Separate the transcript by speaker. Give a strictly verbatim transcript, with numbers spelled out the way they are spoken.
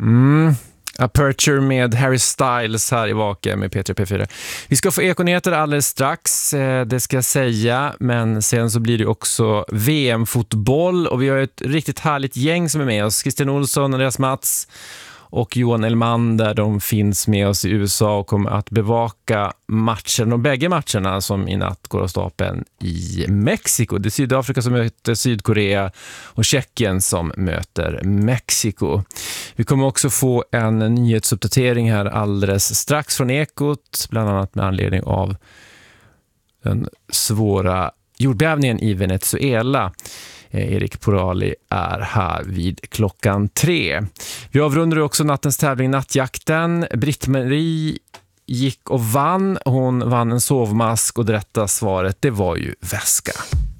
Speaker 1: Mm. Aperture med Harry Styles här i Vaka med P tre P fyra. Vi ska få ekonyheter alldeles strax, det ska jag säga, men sen så blir det också V M-fotboll och vi har ett riktigt härligt gäng som är med oss. Christian Olsson, Andreas Mats och Johan Elmander, de finns med oss i U S A och kommer att bevaka matchen och bägge matcherna som i natt går av stapeln i Mexiko. Det är Sydafrika som möter Sydkorea och Tjeckien som möter Mexiko. Vi kommer också få en nyhetsuppdatering här alldeles strax från Ekot, bland annat med anledning av den svåra jordbävningen i Venezuela. Erik Porali är här vid klockan tre. Vi avrundar också nattens tävling Nattjakten. Britt-Marie gick och vann. Hon vann en sovmask och det rätta svaret, det var ju väska.